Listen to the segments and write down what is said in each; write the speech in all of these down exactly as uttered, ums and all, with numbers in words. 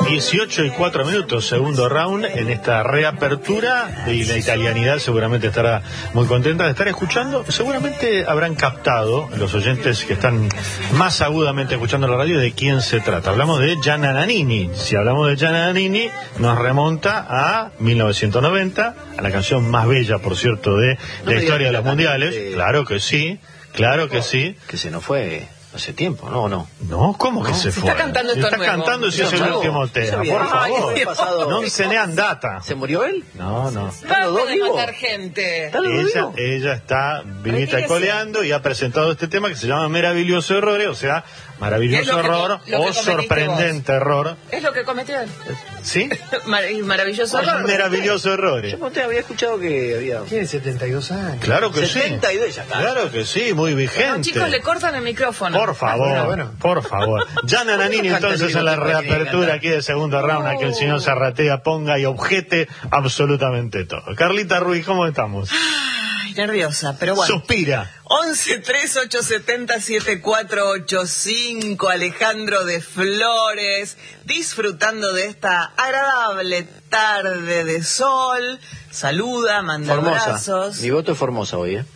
dieciocho y cuatro minutos, segundo round en esta reapertura, y la italianidad seguramente estará muy contenta de estar escuchando. Seguramente habrán captado los oyentes que están más agudamente escuchando la radio de quién se trata. Hablamos de Gianna Nannini. Si hablamos de Gianna Nannini, nos remonta a mil novecientos noventa, a la canción más bella, por cierto, de no la historia de los mundiales. De... Claro que sí, claro que sí. Que se nos fue hace tiempo, ¿no? ¿No? No, ¿cómo que no, se, se fue? Está cantando esto está nuevo. cantando si No, es el no, último tema, por favor. Ay, pasado... No se ne andata. ¿Se murió él? No, no. Basta los dos de vivos? matar gente. ¿Están los dos Ella, vivos? ella está vivita y Retírese. coleando y ha presentado este tema que se llama Meraviglioso Errore, o sea, Es maravilloso lo que- error lo que o cometiste sorprendente error. Es lo que cometió él. ¿Sí? Mar- maravilloso error. Meraviglioso errore. Yo te había escuchado que había... Tiene setenta y dos años. Claro que setenta y dos sí. ya está. Claro que sí, muy No, vigente. chicos, le cortan el micrófono. Por favor, Bueno, bueno. por favor. Gianna Nannini entonces en la reapertura aquí de segundo round, a que el señor Zarratea ponga y objete absolutamente todo. Carlita Ruiz, ¿cómo estamos? Ay, nerviosa, pero bueno. Suspira. once tres ocho siete cero siete cuatro ocho cinco, Alejandro de Flores, disfrutando de esta agradable tarde de sol. Saluda, manda Formosa. abrazos. Mi voto es Formosa hoy, ¿eh?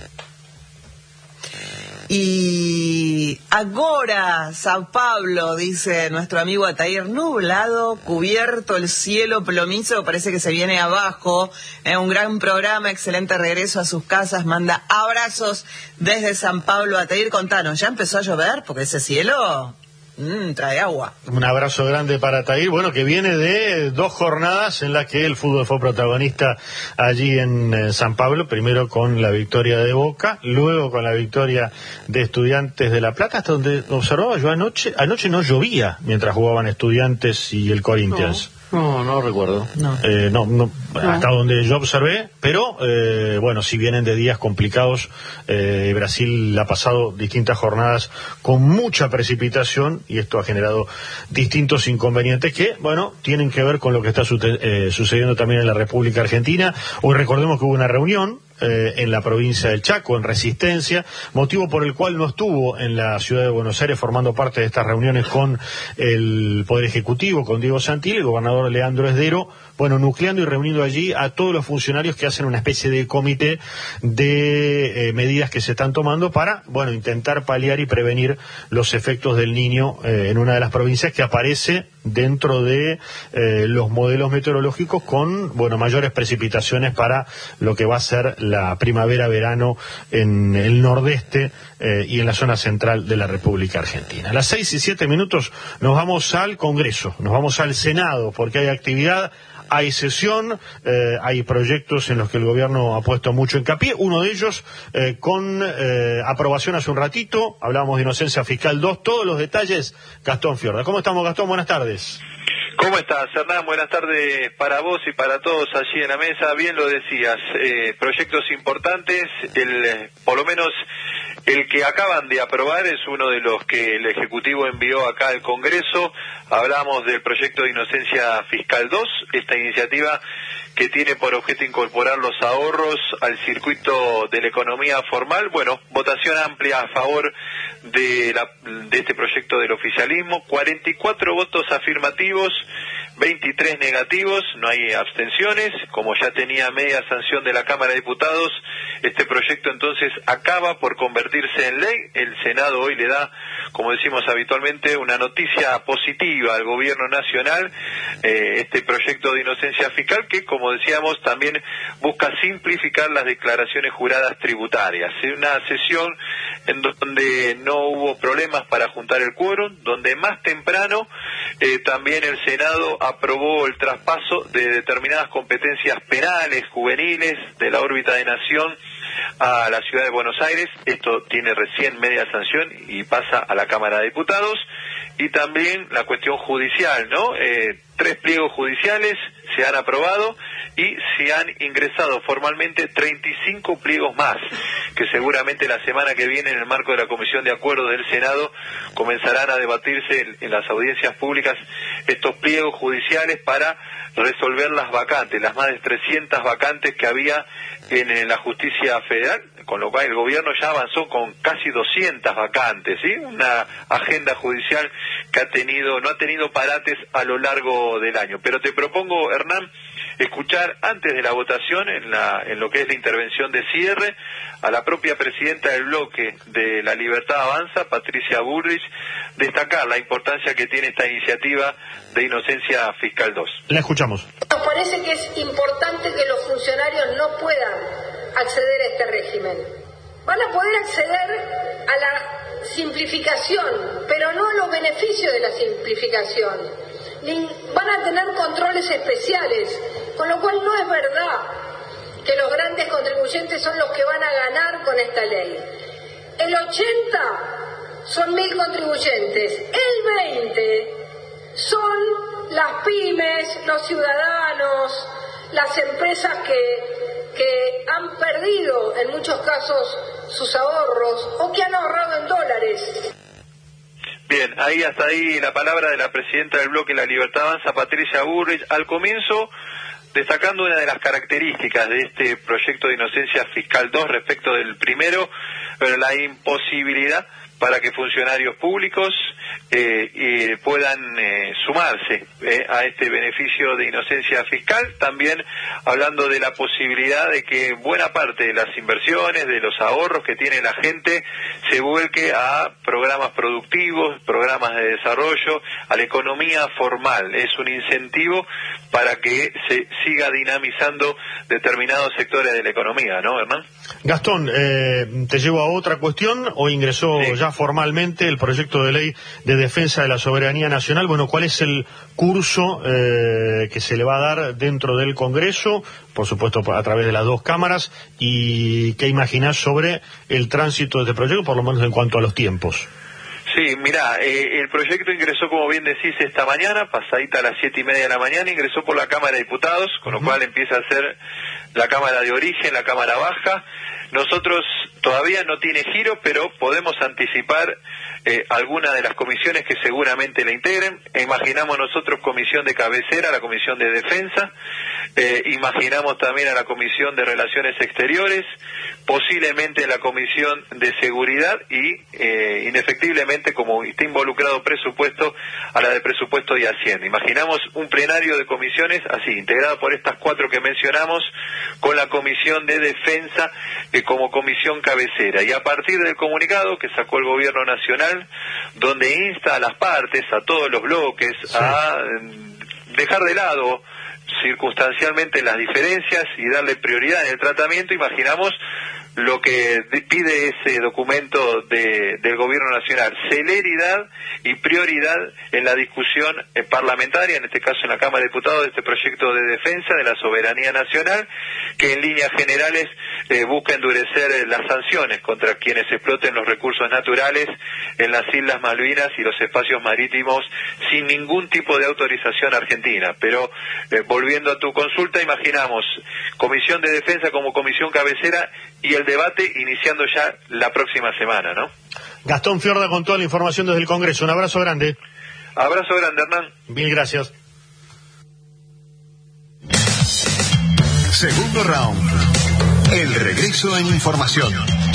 Y agora, Sao Paulo, dice nuestro amigo Atair, nublado, cubierto el cielo plomizo, parece que se viene abajo. Es un gran programa, excelente regreso a sus casas, manda abrazos desde San Pablo. Atair, contanos, ¿ya empezó a llover? Porque ese cielo mm, trae agua. Un abrazo grande para Tair, bueno, que viene de dos jornadas en las que el fútbol fue protagonista allí en eh, San Pablo, primero con la victoria de Boca, luego con la victoria de Estudiantes de La Plata, hasta donde observaba yo anoche, anoche no llovía mientras jugaban Estudiantes y el Corinthians. No, no recuerdo. No. Eh, no, no, hasta donde yo observé, pero eh, bueno, si vienen de días complicados, eh, Brasil ha pasado distintas jornadas con mucha precipitación y esto ha generado distintos inconvenientes que, bueno, tienen que ver con lo que está su eh, sucediendo también en la República Argentina. Hoy recordemos que hubo una reunión Eh, en la provincia del Chaco, en Resistencia, motivo por el cual no estuvo en la ciudad de Buenos Aires formando parte de estas reuniones con el Poder Ejecutivo, con Diego Santilli, el gobernador Leandro Esdero, bueno, nucleando y reuniendo allí a todos los funcionarios que hacen una especie de comité de eh, medidas que se están tomando para, bueno, intentar paliar y prevenir los efectos del Niño eh, en una de las provincias que aparece dentro de eh, los modelos meteorológicos con, bueno, mayores precipitaciones para lo que va a ser la primavera-verano en el nordeste eh, y en la zona central de la República Argentina. A las seis y siete minutos nos vamos al Congreso, nos vamos al Senado, porque hay actividad, hay sesión, eh, hay proyectos en los que el gobierno ha puesto mucho hincapié, uno de ellos eh, con eh, aprobación hace un ratito, hablábamos de inocencia fiscal dos, todos los detalles, Gastón Fiorda. ¿Cómo estamos, Gastón? Buenas tardes. ¿Cómo estás, Hernán? Buenas tardes para vos y para todos allí en la mesa. Bien lo decías, eh, proyectos importantes, el, eh, por lo menos el que acaban de aprobar es uno de los que el Ejecutivo envió acá al Congreso. Hablamos del proyecto de inocencia fiscal dos, esta iniciativa que tiene por objeto incorporar los ahorros al circuito de la economía formal. Bueno, votación amplia a favor de, la, de este proyecto del oficialismo, cuarenta y cuatro votos afirmativos, veintitrés negativos, no hay abstenciones, como ya tenía media sanción de la Cámara de Diputados, este proyecto entonces acaba por convertirse en ley. El Senado hoy le da, como decimos habitualmente, una noticia positiva al gobierno nacional, eh, este proyecto de inocencia fiscal que, como decíamos, también busca simplificar las declaraciones juradas tributarias. Una sesión en donde no hubo problemas para juntar el quórum, donde más temprano eh, también el Senado aprobó el traspaso de determinadas competencias penales, juveniles, de la órbita de Nación a la ciudad de Buenos Aires. Esto tiene recién media sanción y pasa a la Cámara de Diputados. Y también la cuestión judicial, ¿no? Eh, tres pliegos judiciales se han aprobado y se han ingresado formalmente treinta y cinco pliegos más, que seguramente la semana que viene, en el marco de la Comisión de Acuerdo del Senado, comenzarán a debatirse en, en las audiencias públicas estos pliegos judiciales para resolver las vacantes, las más de trescientas vacantes que había en, en la justicia federal, con lo cual el gobierno ya avanzó con casi doscientas vacantes, ¿sí? Una agenda judicial que ha tenido, no ha tenido parates a lo largo del año. Pero te propongo, Hernán, escuchar antes de la votación, en, la, en lo que es la intervención de cierre, a la propia presidenta del bloque de La Libertad Avanza, Patricia Bullrich, destacar la importancia que tiene esta iniciativa de Inocencia Fiscal dos. La escuchamos. Nos parece que es importante que los funcionarios no puedan acceder a este régimen. Van a poder acceder a la simplificación, pero no a los beneficios de la simplificación. Ni van a tener controles especiales, con lo cual no es verdad que los grandes contribuyentes son los que van a ganar con esta ley. El ochenta son mil contribuyentes, el veinte son las pymes, los ciudadanos, las empresas que, que han perdido en muchos casos sus ahorros o que han ahorrado en dólares. Bien, ahí hasta ahí la palabra de la presidenta del bloque La Libertad Avanza, Patricia Bullrich, al comienzo destacando una de las características de este proyecto de Inocencia Fiscal dos respecto del primero, pero la imposibilidad para que funcionarios públicos eh, eh, puedan eh, sumarse eh, a este beneficio de inocencia fiscal, también hablando de la posibilidad de que buena parte de las inversiones, de los ahorros que tiene la gente, se vuelque a programas productivos, programas de desarrollo, a la economía formal. Es un incentivo para que se siga dinamizando determinados sectores de la economía, ¿no, Hernán? Gastón, eh, te llevo a otra cuestión. Hoy ingresó sí. ya formalmente el proyecto de ley de defensa de la soberanía nacional. Bueno, ¿cuál es el curso eh, que se le va a dar dentro del Congreso? Por supuesto, a través de las dos cámaras. ¿Y qué imaginás sobre el tránsito de este proyecto, por lo menos en cuanto a los tiempos? Sí, mirá, eh, el proyecto ingresó, como bien decís, esta mañana, pasadita a las siete y media de la mañana, ingresó por la Cámara de Diputados, con lo uh-huh. cual empieza a ser la Cámara de Origen, la Cámara Baja. Nosotros todavía no tiene giro, pero podemos anticipar eh, alguna de las comisiones que seguramente la integren. Imaginamos nosotros comisión de cabecera, la Comisión de Defensa, eh, imaginamos también a la Comisión de Relaciones Exteriores, posiblemente la Comisión de Seguridad y, eh, indefectiblemente, como está involucrado presupuesto, a la de Presupuesto y Hacienda. Imaginamos un plenario de comisiones así, integrado por estas cuatro que mencionamos, con la Comisión de Defensa eh, como comisión cabecera. Y a partir del comunicado que sacó el Gobierno Nacional, donde insta a las partes, a todos los bloques, sí. a dejar de lado circunstancialmente las diferencias y darle prioridad en el tratamiento, imaginamos lo que pide ese documento de, del Gobierno Nacional: celeridad y prioridad en la discusión eh, parlamentaria, en este caso en la Cámara de Diputados, de este proyecto de defensa de la soberanía nacional, que en líneas generales eh, busca endurecer eh, las sanciones contra quienes exploten los recursos naturales en las Islas Malvinas y los espacios marítimos sin ningún tipo de autorización argentina. Pero eh, volviendo a tu consulta, imaginamos Comisión de Defensa como comisión cabecera y el debate iniciando ya la próxima semana, ¿no? Gastón Fiorda con toda la información desde el Congreso. Un abrazo grande. Abrazo grande, Hernán. Mil gracias. Segundo round. El regreso en información.